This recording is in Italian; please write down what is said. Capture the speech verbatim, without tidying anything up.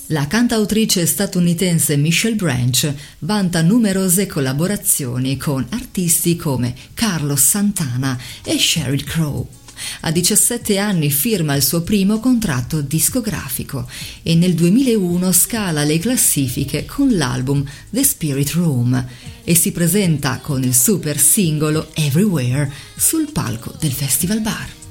La cantautrice statunitense Michelle Branch vanta numerose collaborazioni con artisti come Carlos Santana e Sheryl Crow. A diciassette anni firma il suo primo contratto discografico e nel duemilauno scala le classifiche con l'album The Spirit Room e si presenta con il super singolo Everywhere sul palco del Festival Bar.